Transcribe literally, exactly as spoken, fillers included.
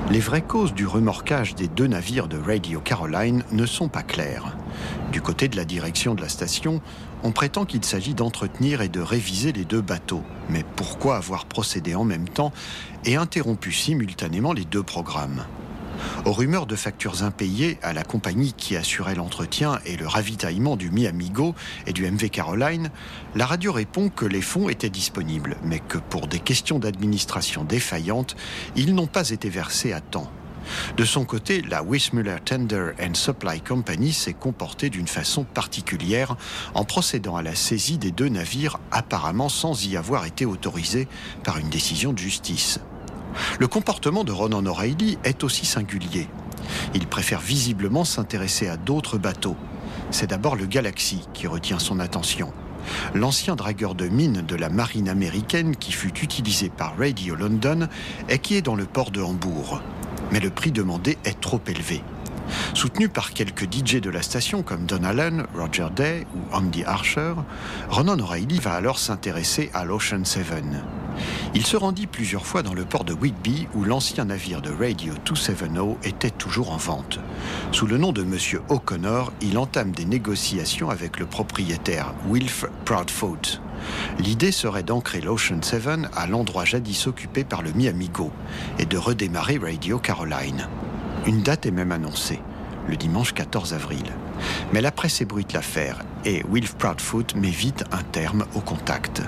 Les vraies causes du remorquage des deux navires de Radio Caroline ne sont pas claires. Du côté de la direction de la station, on prétend qu'il s'agit d'entretenir et de réviser les deux bateaux. Mais pourquoi avoir procédé en même temps et interrompu simultanément les deux programmes ? Aux rumeurs de factures impayées à la compagnie qui assurait l'entretien et le ravitaillement du Mi-Amigo et du M V Caroline, la radio répond que les fonds étaient disponibles, mais que pour des questions d'administration défaillante, ils n'ont pas été versés à temps. De son côté, la Wissmuller Tender and Supply Company s'est comportée d'une façon particulière en procédant à la saisie des deux navires apparemment sans y avoir été autorisée par une décision de justice. Le comportement de Ronan O'Reilly est aussi singulier. Il préfère visiblement s'intéresser à d'autres bateaux. C'est d'abord le Galaxy qui retient son attention. L'ancien dragueur de mine de la marine américaine qui fut utilisé par Radio London et qui est dans le port de Hambourg. Mais le prix demandé est trop élevé. Soutenu par quelques D J de la station comme Don Allen, Roger Day ou Andy Archer, Ronan O'Reilly va alors s'intéresser à l'Ocean Seven. Il se rendit plusieurs fois dans le port de Whitby où l'ancien navire de Radio deux cent soixante était toujours en vente. Sous le nom de Monsieur O'Connor, il entame des négociations avec le propriétaire Wilf Proudfoot. L'idée serait d'ancrer l'Ocean Seven à l'endroit jadis occupé par le Mi-Amigo et de redémarrer Radio Caroline. Une date est même annoncée, le dimanche quatorze avril. Mais la presse ébruite l'affaire et Wilf Proudfoot met vite un terme au contact.